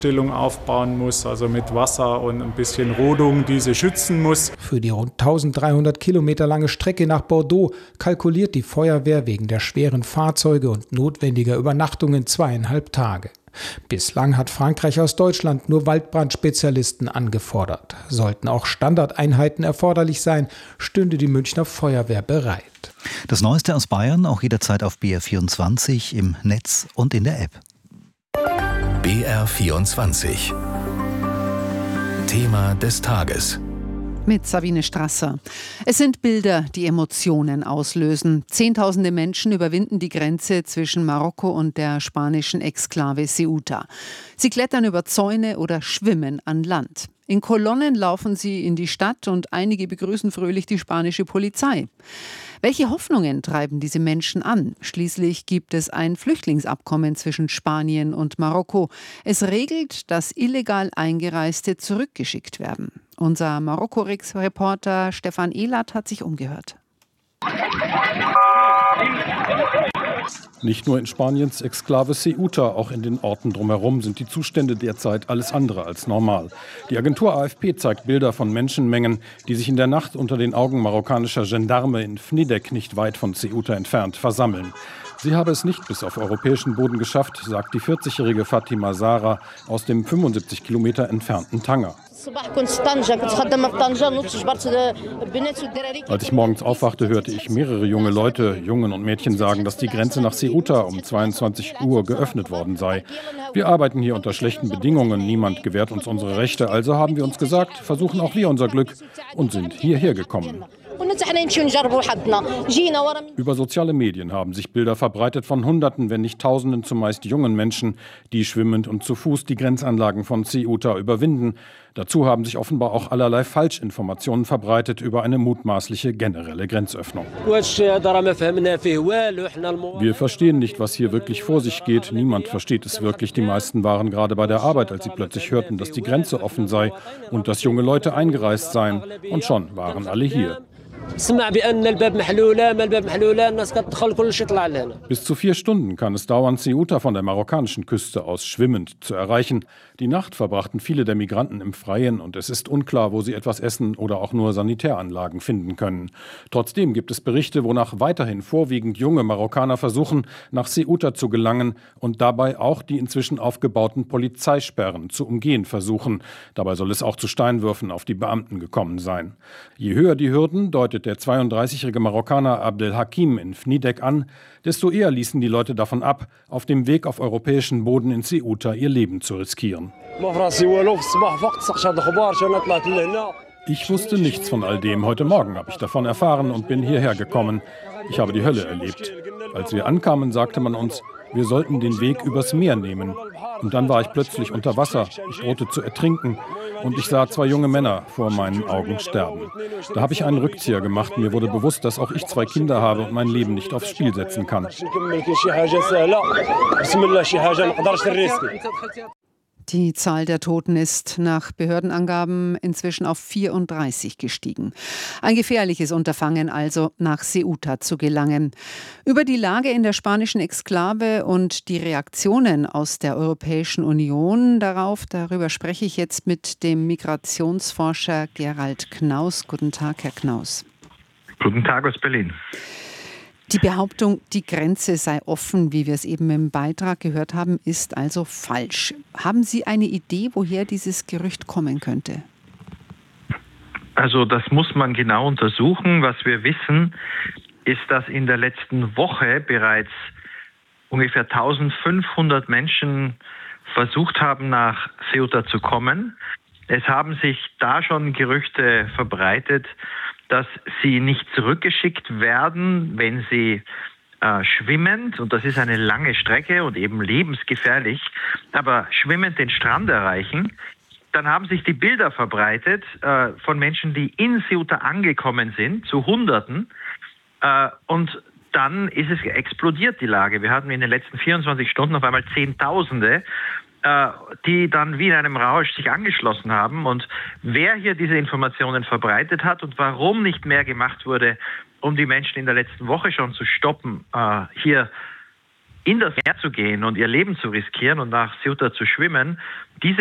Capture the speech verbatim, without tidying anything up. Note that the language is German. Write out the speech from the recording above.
Stellung aufbauen muss, also mit Wasser und ein bisschen Rodung diese schützen muss. Für die rund dreizehnhundert Kilometer lange Strecke nach Bordeaux kalkuliert die Feuerwehr wegen der schweren Fahrzeuge und notwendiger Übernachtungen zweieinhalb Tage. Bislang hat Frankreich aus Deutschland nur Waldbrandspezialisten angefordert. Sollten auch Standardeinheiten erforderlich sein, stünde die Münchner Feuerwehr bereit. Das Neueste aus Bayern auch jederzeit auf B R vierundzwanzig im Netz und in der App. B R vierundzwanzig. Thema des Tages. Mit Sabine Strasser. Es sind Bilder, die Emotionen auslösen. Zehntausende Menschen überwinden die Grenze zwischen Marokko und der spanischen Exklave Ceuta. Sie klettern über Zäune oder schwimmen an Land. In Kolonnen laufen sie in die Stadt und einige begrüßen fröhlich die spanische Polizei. Welche Hoffnungen treiben diese Menschen an? Schließlich gibt es ein Flüchtlingsabkommen zwischen Spanien und Marokko. Es regelt, dass illegal Eingereiste zurückgeschickt werden. Unser Marokko-Reporter Stefan Ehlert hat sich umgehört. Nicht nur in Spaniens Exklave Ceuta, auch in den Orten drumherum sind die Zustände derzeit alles andere als normal. Die Agentur A F P zeigt Bilder von Menschenmengen, die sich in der Nacht unter den Augen marokkanischer Gendarme in Fnidek, nicht weit von Ceuta entfernt, versammeln. Sie habe es nicht bis auf europäischen Boden geschafft, sagt die vierzigjährige Fatima Zahra aus dem fünfundsiebzig Kilometer entfernten Tanger. Als ich morgens aufwachte, hörte ich mehrere junge Leute, Jungen und Mädchen sagen, dass die Grenze nach Ceuta um zweiundzwanzig Uhr geöffnet worden sei. Wir arbeiten hier unter schlechten Bedingungen, niemand gewährt uns unsere Rechte, also haben wir uns gesagt, versuchen auch wir unser Glück und sind hierher gekommen. Über soziale Medien haben sich Bilder verbreitet von Hunderten, wenn nicht Tausenden zumeist jungen Menschen, die schwimmend und zu Fuß die Grenzanlagen von Ceuta überwinden. Dazu haben sich offenbar auch allerlei Falschinformationen verbreitet über eine mutmaßliche generelle Grenzöffnung. Wir verstehen nicht, was hier wirklich vor sich geht. Niemand versteht es wirklich. Die meisten waren gerade bei der Arbeit, als sie plötzlich hörten, dass die Grenze offen sei und dass junge Leute eingereist seien. Und schon waren alle hier. Bis zu vier Stunden kann es dauern, Ceuta von der marokkanischen Küste aus schwimmend zu erreichen. Die Nacht verbrachten viele der Migranten im Freien und es ist unklar, wo sie etwas essen oder auch nur Sanitäranlagen finden können. Trotzdem gibt es Berichte, wonach weiterhin vorwiegend junge Marokkaner versuchen, nach Ceuta zu gelangen und dabei auch die inzwischen aufgebauten Polizeisperren zu umgehen versuchen. Dabei soll es auch zu Steinwürfen auf die Beamten gekommen sein. Je höher die Hürden, deutet der zweiunddreißigjährige Marokkaner Abdelhakim in Fnidek an, desto eher ließen die Leute davon ab, auf dem Weg auf europäischen Boden in Ceuta ihr Leben zu riskieren. Ich wusste nichts von all dem. Heute Morgen habe ich davon erfahren und bin hierher gekommen. Ich habe die Hölle erlebt. Als wir ankamen, sagte man uns, wir sollten den Weg übers Meer nehmen. Und dann war ich plötzlich unter Wasser. Ich drohte zu ertrinken. Und ich sah zwei junge Männer vor meinen Augen sterben. Da habe ich einen Rückzieher gemacht. Mir wurde bewusst, dass auch ich zwei Kinder habe und mein Leben nicht aufs Spiel setzen kann. Die Zahl der Toten ist nach Behördenangaben inzwischen auf vierunddreißig gestiegen. Ein gefährliches Unterfangen also, nach Ceuta zu gelangen. Über die Lage in der spanischen Exklave und die Reaktionen aus der Europäischen Union darauf, darüber spreche ich jetzt mit dem Migrationsforscher Gerald Knaus. Guten Tag, Herr Knaus. Guten Tag aus Berlin. Die Behauptung, die Grenze sei offen, wie wir es eben im Beitrag gehört haben, ist also falsch. Haben Sie eine Idee, woher dieses Gerücht kommen könnte? Also das muss man genau untersuchen. Was wir wissen, ist, dass in der letzten Woche bereits ungefähr eintausendfünfhundert Menschen versucht haben, nach Ceuta zu kommen. Es haben sich da schon Gerüchte verbreitet, dass sie nicht zurückgeschickt werden, wenn sie äh, schwimmend, und das ist eine lange Strecke und eben lebensgefährlich, aber schwimmend den Strand erreichen. Dann haben sich die Bilder verbreitet äh, von Menschen, die in Ceuta angekommen sind, zu Hunderten. Äh, und dann ist es explodiert, die Lage. Wir hatten in den letzten vierundzwanzig Stunden auf einmal Zehntausende, die dann wie in einem Rausch sich angeschlossen haben. Und wer hier diese Informationen verbreitet hat und warum nicht mehr gemacht wurde, um die Menschen in der letzten Woche schon zu stoppen, hier in das Meer zu gehen und ihr Leben zu riskieren und nach Ceuta zu schwimmen, diese